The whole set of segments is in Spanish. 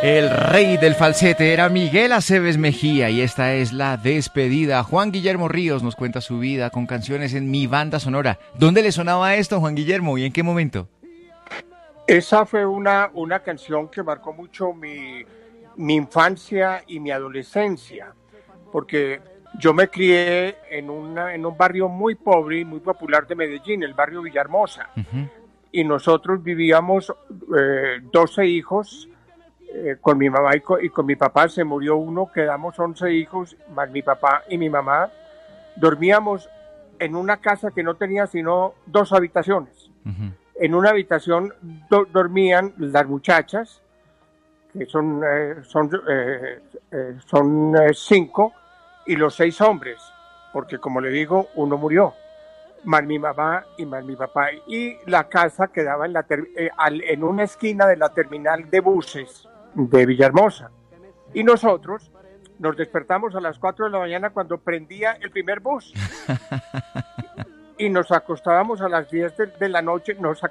El rey del falsete era Miguel Aceves Mejía y esta es la despedida. Juan Guillermo Ríos nos cuenta su vida con canciones en Mi Banda Sonora. ¿Dónde le sonaba esto, Juan Guillermo, y en qué momento? Esa fue una canción que marcó mucho mi infancia y mi adolescencia, porque yo me crié en un barrio muy pobre y muy popular de Medellín, el barrio Villahermosa. Uh-huh. Y nosotros vivíamos 12 hijos, con mi mamá y con mi papá. Se murió uno, quedamos 11 hijos, más mi papá y mi mamá. Dormíamos en una casa que no tenía sino 2 habitaciones. Uh-huh. En una habitación dormían las muchachas, que son 5, y los 6 hombres, porque como le digo, uno murió, más mi mamá y más mi papá. Y la casa quedaba en una esquina de la terminal de buses de Villahermosa. Y nosotros nos despertamos a las 4 de la mañana cuando prendía el primer bus. Y nos acostábamos a las 10 de la noche, nos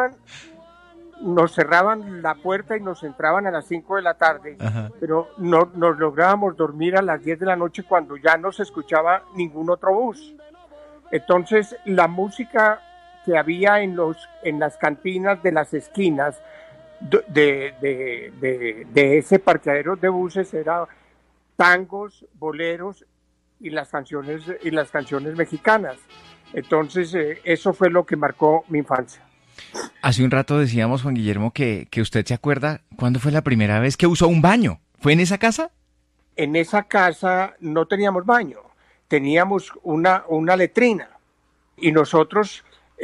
cerraban la puerta y nos entraban a las 5 de la tarde. Ajá. Pero no nos lográbamos dormir a las 10 de la noche cuando ya no se escuchaba ningún otro bus. Entonces la música que había en las cantinas de las esquinas de ese parqueadero de buses era tangos, boleros y las canciones mexicanas. Entonces eso fue lo que marcó mi infancia. Hace un rato decíamos, Juan Guillermo, que usted se acuerda cuándo fue la primera vez que usó un baño. ¿Fue en esa casa? En esa casa no teníamos baño, teníamos una letrina y nosotros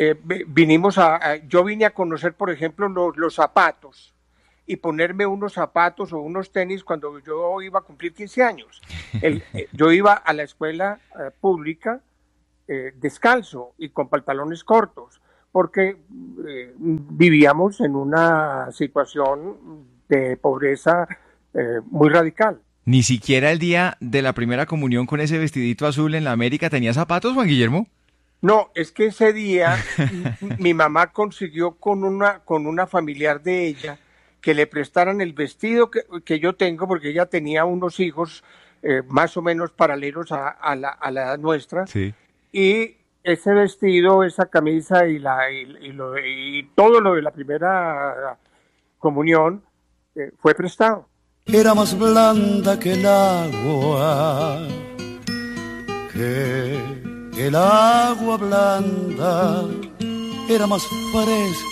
yo vine a conocer, por ejemplo, los zapatos y ponerme unos zapatos o unos tenis cuando yo iba a cumplir 15 años. Yo iba a la escuela pública descalzo y con pantalones cortos, porque vivíamos en una situación de pobreza muy radical. ¿Ni siquiera el día de la primera comunión con ese vestidito azul en la América tenía zapatos, Juan Guillermo? No, es que ese día mi mamá consiguió con una familiar de ella que le prestaran el vestido que yo tengo, porque ella tenía unos hijos más o menos paralelos a la edad nuestra. Sí. Y ese vestido, esa camisa y todo lo de la primera comunión fue prestado. Era más blanda que el agua, que el agua blanda, era más fresca